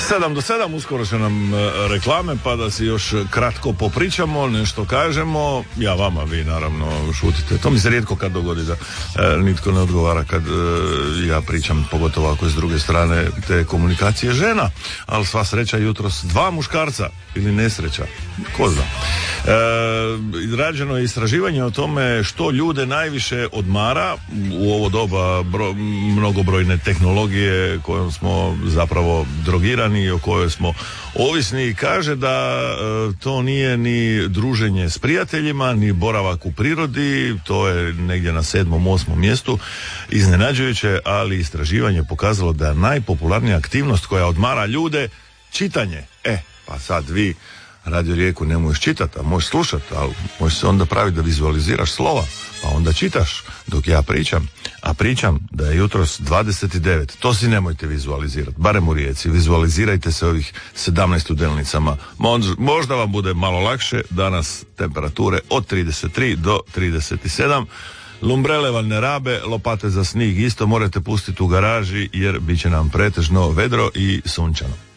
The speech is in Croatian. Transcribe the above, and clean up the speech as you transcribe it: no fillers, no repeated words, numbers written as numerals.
7 uskoro će nam reklame, pa da si još kratko popričamo, nešto kažemo. Ja vama, vi naravno šutite. To mi se rijetko kad dogodi da nitko ne odgovara kad ja pričam, pogotovo ako je s druge strane te komunikacije žena. Ali sva sreća jutros 2 muškarca ili nesreća, ko zna. Rađeno je istraživanje o tome što ljude najviše odmara u ovo doba mnogobrojne tehnologije kojom smo zapravo drogirani i o kojoj smo ovisni, i kaže da to nije ni druženje s prijateljima, ni boravak u prirodi, to je negdje na 7., 8. mjestu. Iznenađujuće, ali istraživanje je pokazalo da je najpopularnija aktivnost koja odmara ljude čitanje. Pa sad vi Radio Rijeku ne možeš čitati, a možeš slušati, ali možeš se onda praviti da vizualiziraš slova, pa onda čitaš dok ja pričam, a pričam da je jutros 29. To si nemojte vizualizirati, barem u Rijeci. Vizualizirajte se ovih 17 u Delnicama. Možda vam bude malo lakše. Danas temperature od 33 do 37. Lumbrele vam ne rabe, lopate za snig isto morate pustiti u garaži jer bit će nam pretežno vedro i sunčano.